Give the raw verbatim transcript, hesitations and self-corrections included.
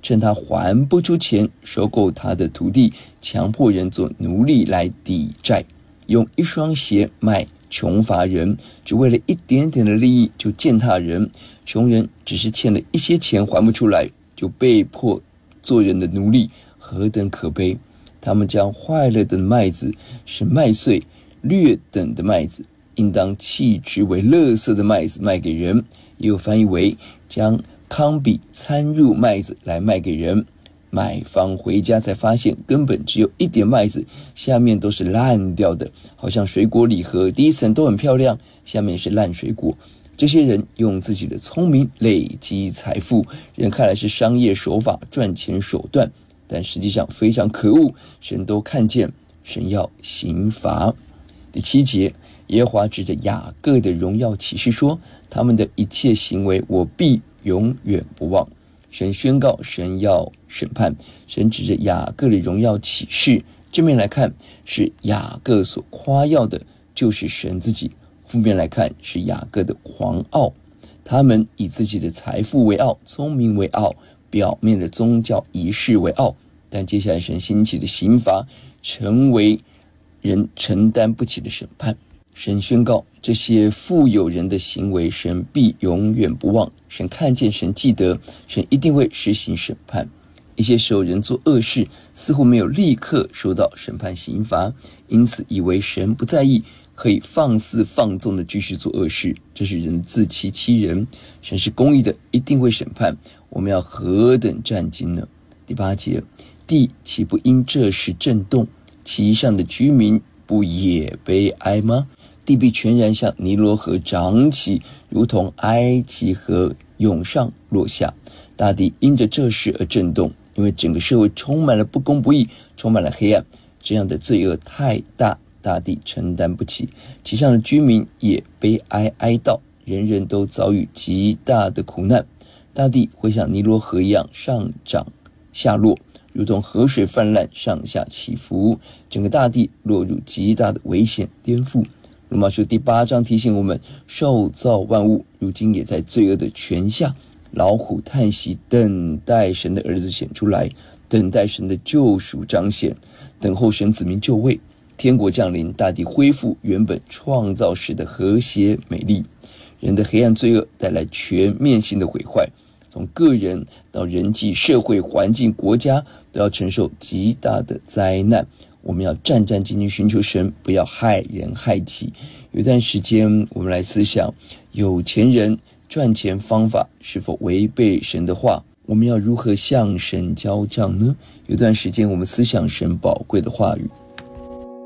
趁他还不出钱，收购他的土地，强迫人做奴隶来抵债，用一双鞋卖穷乏人，只为了一点点的利益就践踏人。穷人只是欠了一些钱还不出来，就被迫做人的奴隶，何等可悲！他们将坏了的麦子是麦穗，劣等的麦子应当弃之为垃圾的麦子卖给人，也有翻译为将糠秕掺入麦子来卖给人。买方回家才发现根本只有一点麦子，下面都是烂掉的，好像水果礼盒，第一层都很漂亮，下面是烂水果。这些人用自己的聪明累积财富，人看来是商业手法、赚钱手段，但实际上非常可恶，神都看见，神要刑罚。第七节，耶和华指着雅各的荣耀启示说，他们的一切行为我必永远不忘。神宣告，神要审判，神指着雅各的荣耀启示，正面来看是雅各所夸耀的就是神自己，负面来看是雅各的狂傲，他们以自己的财富为傲，聪明为傲，表面的宗教仪式为傲，但接下来神兴起的刑罚成为人承担不起的审判。神宣告，这些富有人的行为神必永远不忘，神看见，神记得，神一定会实行审判。一些时候人做恶事似乎没有立刻受到审判刑罚，因此以为神不在意，可以放肆放纵的继续做恶事，这是人自欺欺人。神是公义的，一定会审判，我们要何等战兢呢？第八节，地岂不因这事震动，其上的居民不也悲哀吗？地必全然像尼罗河涨起，如同埃及河涌上落下。大地因着这事而震动，因为整个社会充满了不公不义，充满了黑暗，这样的罪恶太大，大地承担不起，其上的居民也悲哀哀悼，人人都遭遇极大的苦难。大地会像尼罗河一样上涨下落，如同河水泛滥，上下起伏，整个大地落入极大的危险颠覆。罗马书第八章提醒我们，受造万物如今也在罪恶的权下，劳苦叹息，等待神的儿子显出来，等待神的救赎彰显，等候神子民就位，天国降临，大地恢复原本创造时的和谐美丽。人的黑暗罪恶带来全面性的毁坏，从个人到人际、社会、环境、国家都要承受极大的灾难。我们要战战兢兢寻求神，不要害人害己。有一段时间我们来思想，有钱人赚钱方法是否违背神的话，我们要如何向神交账呢？有段时间我们思想神宝贵的话语。